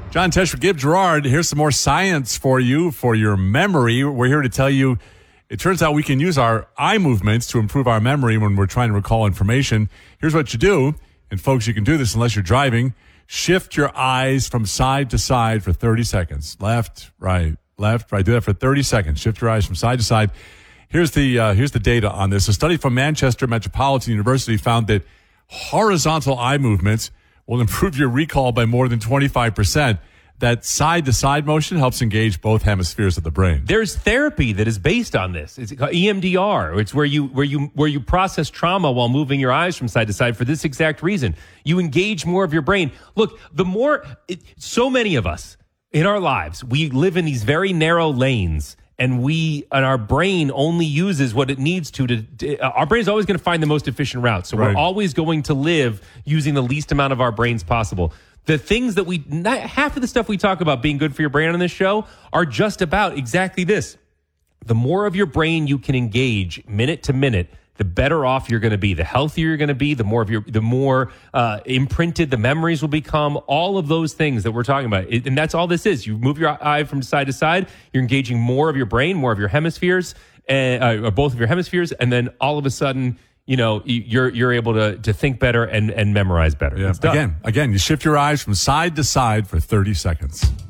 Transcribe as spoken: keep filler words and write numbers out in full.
John Tesh, Gib Gerard. Here's some more science for you, for your memory. We're here to tell you, it turns out we can use our eye movements to improve our memory when we're trying to recall information. Here's what you do. And folks, you can do this unless you're driving. Shift your eyes from side to side for thirty seconds. Left, right, left, right. Do that for thirty seconds. Shift your eyes from side to side. Here's the, uh, here's the data on this. A study from Manchester Metropolitan University found that horizontal eye movements will improve your recall by more than twenty-five percent. That side-to-side motion helps engage both hemispheres of the brain. There's therapy that is based on this. It's called E M D R. It's where you where you where you process trauma while moving your eyes from side to side for this exact reason. You engage more of your brain. Look, the more it, so many of us in our lives, we live in these very narrow lanes. And we, and our brain only uses what it needs to, to, to our brain is always going to find the most efficient route. So right. We're always going to live using the least amount of our brains possible. The things that we, not, half of the stuff we talk about being good for your brain on this show are just about exactly this. The more of your brain you can engage minute to minute, the better off you're going to be. The healthier you're going to be, the more of your, the more uh, imprinted the memories will become. All of those things that we're talking about, it, and that's all this is. You move your eye from side to side. You're engaging more of your brain, more of your hemispheres, uh, or both of your hemispheres, and then all of a sudden, you know, you're you're able to to think better and and memorize better. Yeah. Again, again, you shift your eyes from side to side for thirty seconds.